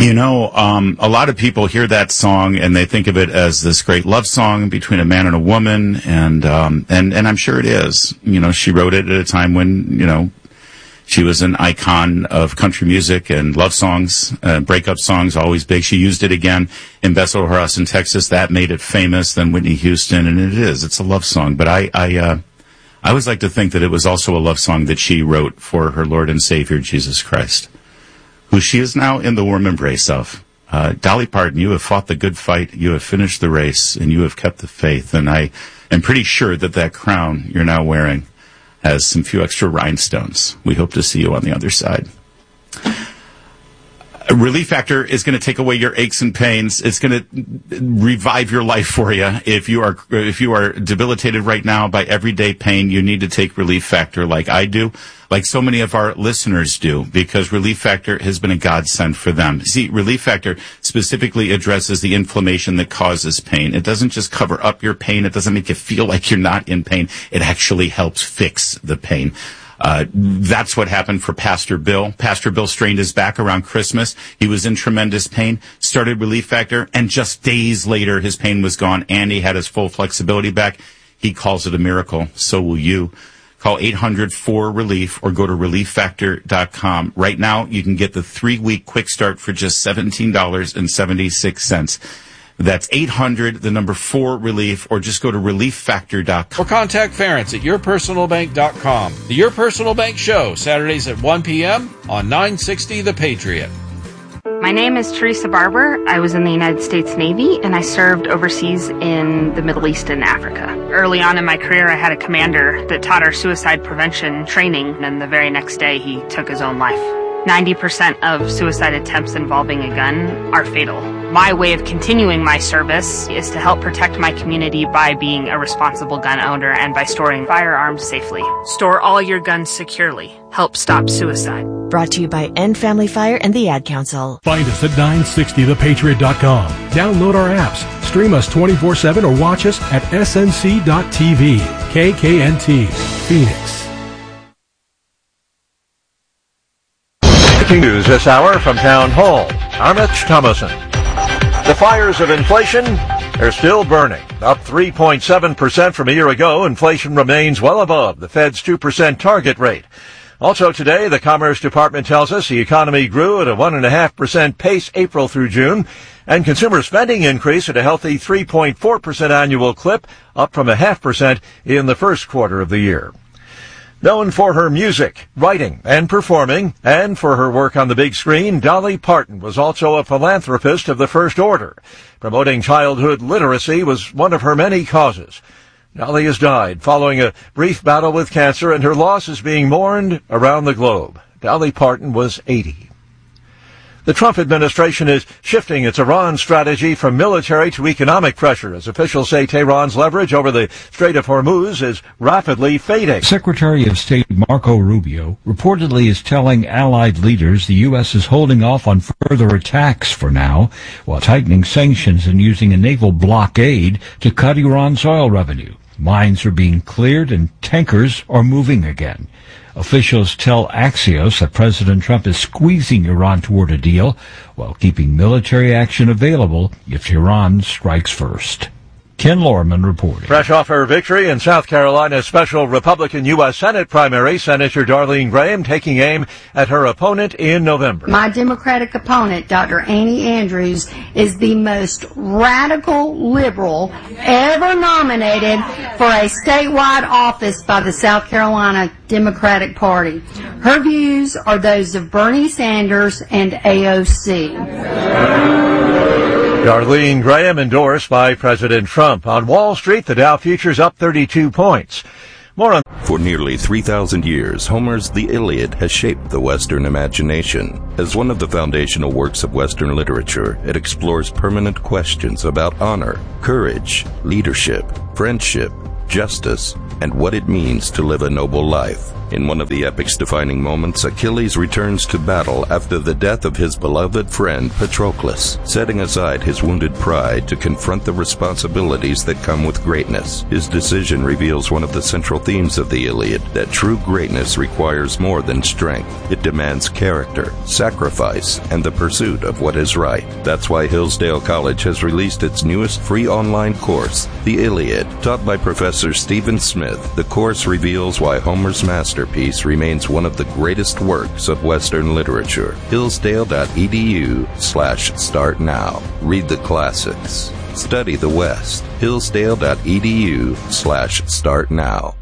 A lot of people hear that song and they think of it as this great love song between a man and a woman, and I'm sure it is. She wrote it at a time when, she was an icon of country music and love songs, breakup songs, always big. She used it again in Beso House in Texas. That made it famous. Then Whitney Houston, and it's a love song. But I always like to think that it was also a love song that she wrote for her Lord and Savior, Jesus Christ, who she is now in the warm embrace of. Dolly Parton, you have fought the good fight, you have finished the race, and you have kept the faith. And I am pretty sure that crown you're now wearing has some few extra rhinestones. We hope to see you on the other side. Relief Factor is going to take away your aches and pains. It's going to revive your life for you. If you are debilitated right now by everyday pain, you need to take Relief Factor like I do, like so many of our listeners do, because Relief Factor has been a godsend for them. See, Relief Factor specifically addresses the inflammation that causes pain. It doesn't just cover up your pain. It doesn't make you feel like you're not in pain. It actually helps fix the pain. That's what happened for Pastor Bill. Pastor Bill strained his back around Christmas. He was in tremendous pain, started Relief Factor, and just days later his pain was gone and he had his full flexibility back. He calls it a miracle. So will you. Call 800-4RELIEF or go to ReliefFactor.com. Right now, you can get the 3-week quick start for just $17.76. That's 800-4RELIEF, or just go to ReliefFactor.com. Or contact Ference at YourPersonalBank.com. The Your Personal Bank Show, Saturdays at 1 p.m. on 960 The Patriot. My name is Teresa Barber. I was in the United States Navy, and I served overseas in the Middle East and Africa. Early on in my career, I had a commander that taught our suicide prevention training, and the very next day, he took his own life. 90% of suicide attempts involving a gun are fatal. My way of continuing my service is to help protect my community by being a responsible gun owner and by storing firearms safely. Store all your guns securely. Help stop suicide. Brought to you by End Family Fire and the Ad Council. Find us at 960thepatriot.com. Download our apps, stream us 24/7, or watch us at snc.tv. KKNT, Phoenix. Breaking news this hour from Town Hall. I'm Mitch Thomason. The fires of inflation are still burning. Up 3.7% from a year ago, inflation remains well above the Fed's 2% target rate. Also today, the Commerce Department tells us the economy grew at a 1.5% pace April through June, and consumer spending increased at a healthy 3.4% annual clip, up from 0.5% in the first quarter of the year. Known for her music, writing, and performing, and for her work on the big screen, Dolly Parton was also a philanthropist of the first order. Promoting childhood literacy was one of her many causes. Dolly has died following a brief battle with cancer, and her loss is being mourned around the globe. Dolly Parton was 80. The Trump administration is shifting its Iran strategy from military to economic pressure, as officials say Tehran's leverage over the Strait of Hormuz is rapidly fading. Secretary of State Marco Rubio reportedly is telling allied leaders the U.S. is holding off on further attacks for now, while tightening sanctions and using a naval blockade to cut Iran's oil revenue. Mines are being cleared and tankers are moving again. Officials tell Axios that President Trump is squeezing Iran toward a deal while keeping military action available if Iran strikes first. Ken Lorman reporting. Fresh off her victory in South Carolina's special Republican U.S. Senate primary, Senator Darlene Graham taking aim at her opponent in November. My Democratic opponent, Dr. Annie Andrews, is the most radical liberal ever nominated for a statewide office by the South Carolina Democratic Party. Her views are those of Bernie Sanders and AOC. Darlene Graham endorsed by President Trump. On Wall Street, the Dow futures up 32 points. More on. For nearly 3,000 years, Homer's The Iliad has shaped the Western imagination. As one of the foundational works of Western literature, it explores permanent questions about honor, courage, leadership, friendship, justice, and what it means to live a noble life. In one of the epic's defining moments, Achilles returns to battle after the death of his beloved friend Patroclus, setting aside his wounded pride to confront the responsibilities that come with greatness. His decision reveals one of the central themes of the Iliad, that true greatness requires more than strength. It demands character, sacrifice, and the pursuit of what is right. That's why Hillsdale College has released its newest free online course, The Iliad. Taught by Professor Stephen Smith, the course reveals why Homer's masterpiece remains one of the greatest works of Western literature. Hillsdale.edu/start now. Read the classics. Study the West. Hillsdale.edu/start now.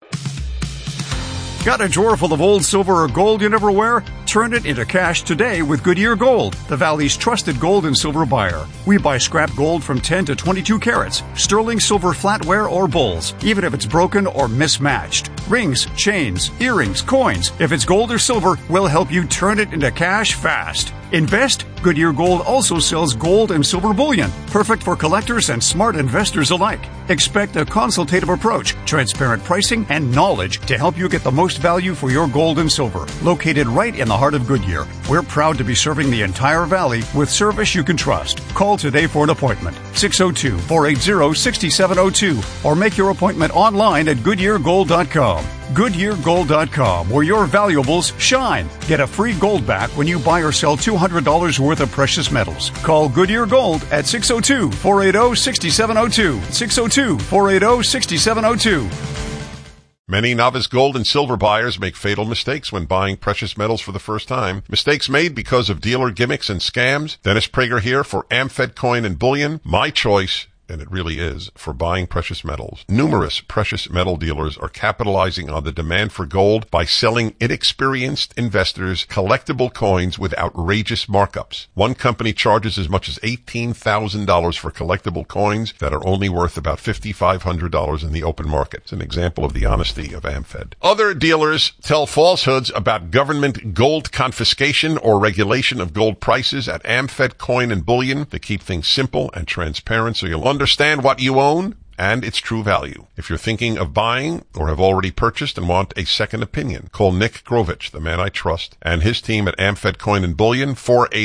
Got a drawer full of old silver or gold you never wear? Turn it into cash today with Goodyear Gold, the Valley's trusted gold and silver buyer. We buy scrap gold from 10 to 22 carats, sterling silver flatware or bowls, even if it's broken or mismatched. Rings, chains, earrings, coins. If it's gold or silver, we'll help you turn it into cash fast. Invest? Goodyear Gold also sells gold and silver bullion, perfect for collectors and smart investors alike. Expect a consultative approach, transparent pricing, and knowledge to help you get the most value for your gold and silver. Located right in the heart of Goodyear, we're proud to be serving the entire valley with service you can trust. Call today for an appointment, 602-480-6702, or make your appointment online at GoodyearGold.com. GoodyearGold.com, where your valuables shine. Get a free gold back when you buy or sell $200 worth of precious metals. Call Goodyear Gold at 602-480-6702. 602-480-6702. Many novice gold and silver buyers make fatal mistakes when buying precious metals for the first time. Mistakes made because of dealer gimmicks and scams. Dennis Prager here for Amfed Coin and Bullion. My choice, and it really is, for buying precious metals. Numerous precious metal dealers are capitalizing on the demand for gold by selling inexperienced investors collectible coins with outrageous markups. One company charges as much as $18,000 for collectible coins that are only worth about $5,500 in the open market. It's an example of the honesty of Amfed. Other dealers tell falsehoods about government gold confiscation or regulation of gold prices at Amfed Coin and Bullion to keep things simple and transparent so you'll understand what you own and its true value. If you're thinking of buying or have already purchased and want a second opinion, call Nick Grovich, the man I trust, and his team at Amfed Coin and Bullion,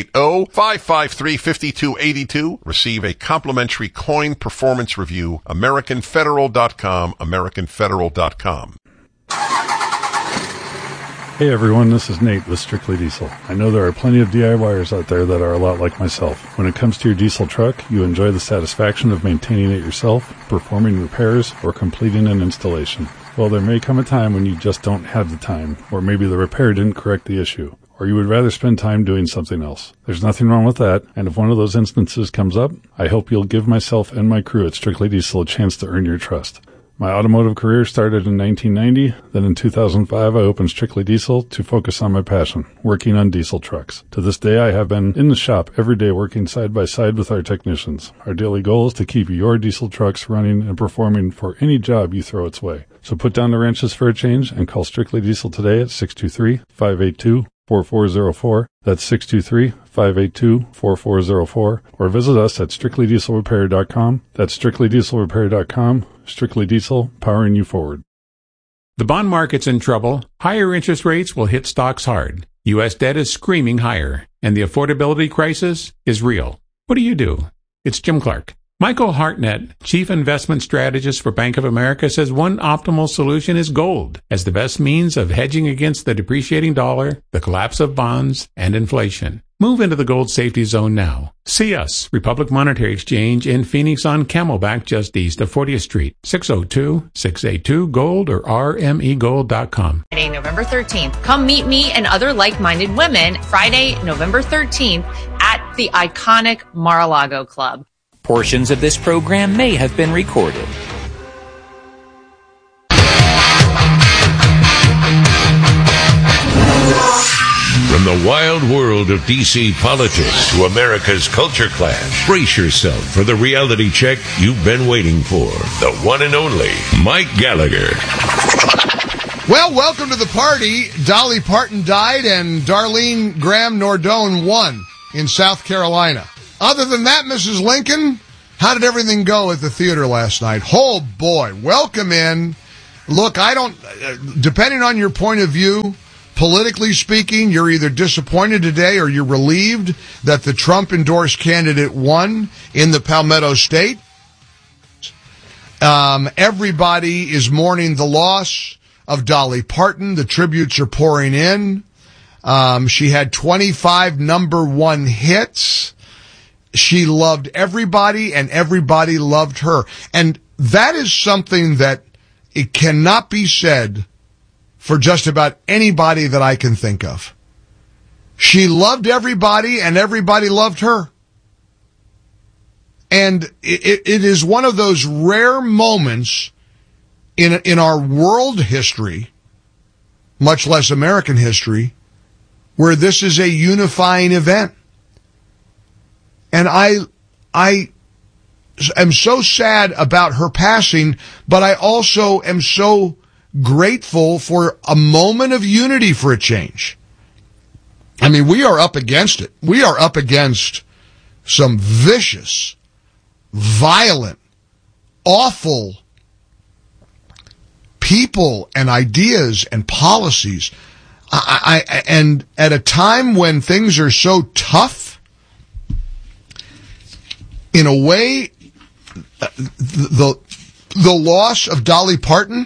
480-553-5282. Receive a complimentary coin performance review, AmericanFederal.com, AmericanFederal.com. Hey everyone, this is Nate with Strictly Diesel. I know there are plenty of DIYers out there that are a lot like myself. When it comes to your diesel truck, you enjoy the satisfaction of maintaining it yourself, performing repairs, or completing an installation. Well, there may come a time when you just don't have the time, or maybe the repair didn't correct the issue, or you would rather spend time doing something else. There's nothing wrong with that, and if one of those instances comes up, I hope you'll give myself and my crew at Strictly Diesel a chance to earn your trust. My automotive career started in 1990. Then in 2005, I opened Strictly Diesel to focus on my passion, working on diesel trucks. To this day, I have been in the shop every day working side by side with our technicians. Our daily goal is to keep your diesel trucks running and performing for any job you throw its way. So put down the wrenches for a change and call Strictly Diesel today at 623-582-4404. That's 623-582-4404. Or visit us at strictlydieselrepair.com. That's strictlydieselrepair.com. Strictly Diesel, powering you forward. The bond market's in trouble. Higher interest rates will hit stocks hard. U.S. debt is screaming higher, and the affordability crisis is real. What do you do? It's Jim Clark. Michael Hartnett, Chief Investment Strategist for Bank of America, says one optimal solution is gold as the best means of hedging against the depreciating dollar, the collapse of bonds, and inflation. Move into the gold safety zone now. See us, Republic Monetary Exchange in Phoenix on Camelback just east of 40th Street, 602-682-GOLD or rmegold.com. Friday, November 13th. Come meet me and other like-minded women Friday, November 13th at the iconic Mar-a-Lago Club. Portions of this program may have been recorded. From the wild world of D.C. politics to America's culture clash, brace yourself for the reality check you've been waiting for. The one and only Mike Gallagher. Well, welcome to the party. Dolly Parton died and Darlene Graham Nordone won in South Carolina. Other than that, Mrs. Lincoln, how did everything go at the theater last night? Oh, boy. Welcome in Look, I don't, depending on your point of view, politically speaking, you're either disappointed today or you're relieved that the Trump-endorsed candidate won in the Palmetto State. Everybody is mourning the loss of Dolly Parton. The tributes are pouring in. She had 25 number one hits. She loved everybody, and everybody loved her. And that is something that it cannot be said for just about anybody that I can think of. She loved everybody, and everybody loved her. And it is one of those rare moments in our world history, much less American history, where this is a unifying event. And I am so sad about her passing, but I also am so grateful for a moment of unity for a change. I mean, we are up against it. We are up against some vicious, violent, awful people and ideas and policies. And at a time when things are so tough, in a way, the loss of Dolly Parton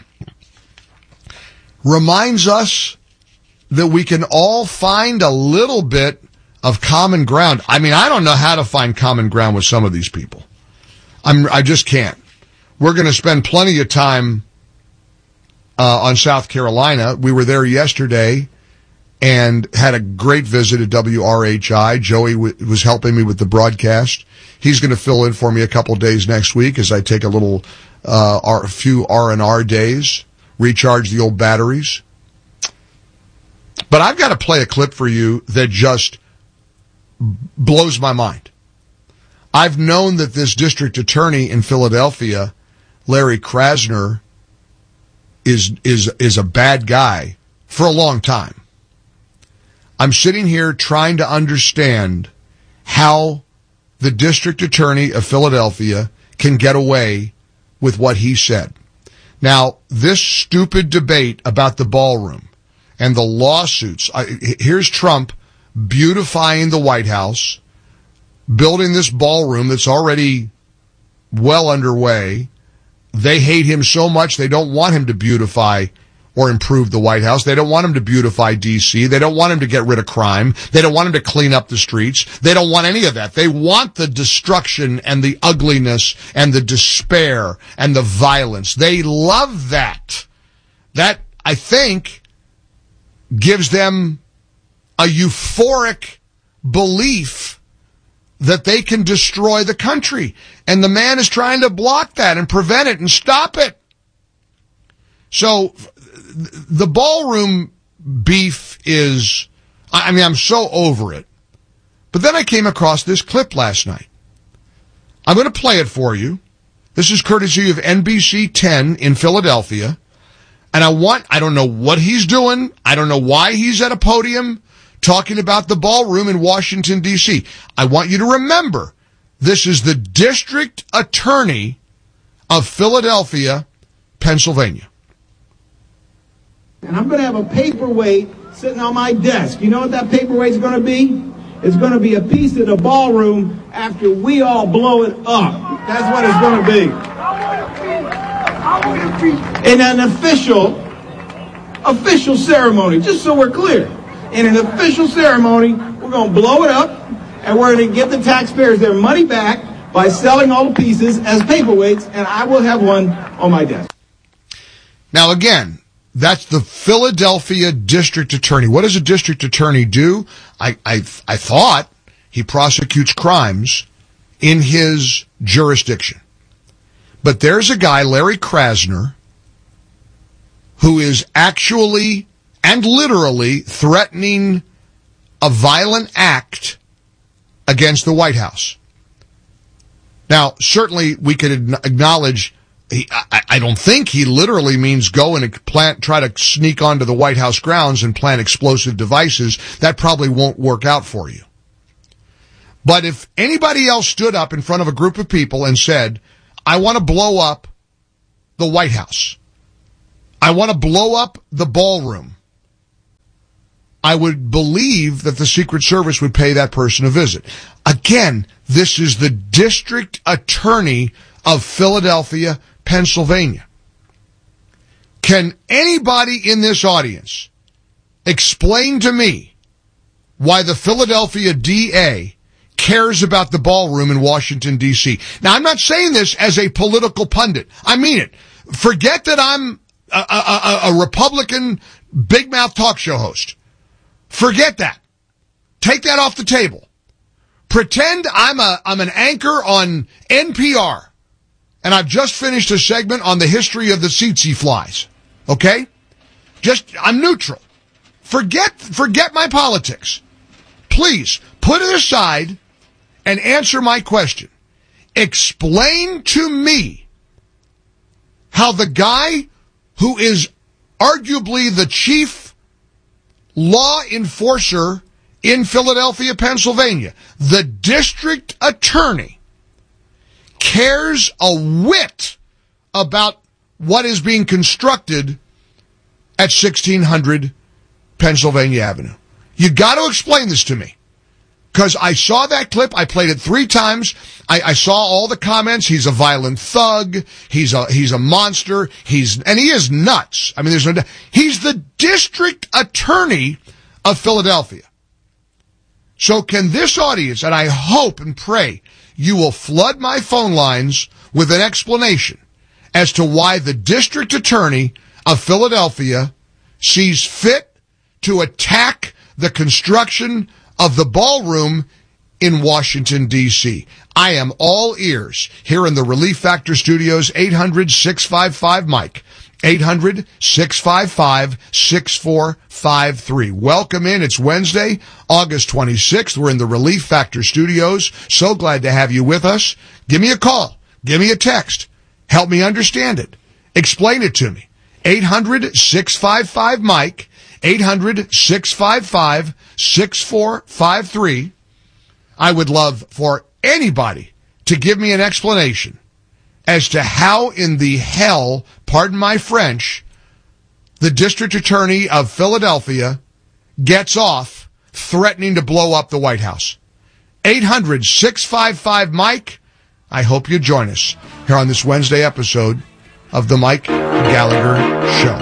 reminds us that we can all find a little bit of common ground. I mean, I don't know how to find common ground with some of these people. I just can't. We're going to spend plenty of time on South Carolina. We were there yesterday and had a great visit at WRHI. Joey was helping me with the broadcast. He's going to fill in for me a couple days next week as I take a few R&R days, recharge the old batteries. But I've got to play a clip for you that just blows my mind. I've known that this district attorney in Philadelphia, Larry Krasner, is a bad guy for a long time. I'm sitting here trying to understand how the district attorney of Philadelphia can get away with what he said. Now, this stupid debate about the ballroom and the lawsuits, here's Trump beautifying the White House, building this ballroom that's already well underway. They hate him so much they don't want him to beautify or improve the White House. They don't want him to beautify D.C. They don't want him to get rid of crime. They don't want him to clean up the streets. They don't want any of that. They want the destruction and the ugliness and the despair and the violence. They love that. That, I think, gives them a euphoric belief that they can destroy the country. And the man is trying to block that and prevent it and stop it. So the ballroom beef is, I mean, I'm so over it. But then I came across this clip last night. I'm going to play it for you. This is courtesy of NBC 10 in Philadelphia. And I don't know what he's doing. I don't know why he's at a podium talking about the ballroom in Washington, D.C. I want you to remember, this is the district attorney of Philadelphia, Pennsylvania. And I'm going to have a paperweight sitting on my desk. You know what that paperweight's going to be? It's going to be a piece of the ballroom after we all blow it up. That's what it's going to be. In an official ceremony, just so we're clear. In an official ceremony, we're going to blow it up, and we're going to give the taxpayers their money back by selling all the pieces as paperweights, and I will have one on my desk. Now, again, that's the Philadelphia district attorney. What does a district attorney do? I thought he prosecutes crimes in his jurisdiction. But there's a guy, Larry Krasner, who is actually and literally threatening a violent act against the White House. Now, certainly we could acknowledge, I don't think he literally means go and try to sneak onto the White House grounds and plant explosive devices. That probably won't work out for you. But if anybody else stood up in front of a group of people and said, I want to blow up the White House, I want to blow up the ballroom. I would believe that the Secret Service would pay that person a visit. Again, this is the district attorney of Philadelphia, Pennsylvania. Can anybody in this audience explain to me why the Philadelphia DA cares about the ballroom in Washington, D.C.? Now, I'm not saying this as a political pundit. I mean it. Forget that I'm a Republican big mouth talk show host. Forget that. Take that off the table. Pretend I'm an anchor on NPR, and I've just finished a segment on the history of the tsetse flies. Okay? I'm neutral. Forget my politics. Please, put it aside and answer my question. Explain to me how the guy who is arguably the chief law enforcer in Philadelphia, Pennsylvania, the district attorney, cares a whit about what is being constructed at 1600 Pennsylvania Avenue. You got to explain this to me. Because I saw that clip, I played it 3 times, I saw all the comments, he's a violent thug, he's a monster, and he is nuts. I mean, there's no doubt. He's the district attorney of Philadelphia. So can this audience, and I hope and pray you will flood my phone lines with an explanation as to why the district attorney of Philadelphia sees fit to attack the construction of the ballroom in Washington, D.C. I am all ears here in the Relief Factor Studios, 800-655-MIKE, 800-655-6453. Welcome in. It's Wednesday, August 26th. We're in the Relief Factor Studios. So glad to have you with us. Give me a call. Give me a text. Help me understand it. Explain it to me. 800-655-MIKE, 800-655-6453. I would love for anybody to give me an explanation as to how in the hell, pardon my French, the district attorney of Philadelphia gets off threatening to blow up the White House. 800-655-MIKE. I hope you join us here on this Wednesday episode of the Mike Gallagher Show.